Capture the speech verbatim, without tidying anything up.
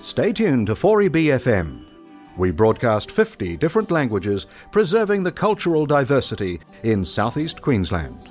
Stay tuned to four E B F M. We broadcast fifty different languages, preserving the cultural diversity in southeast Queensland.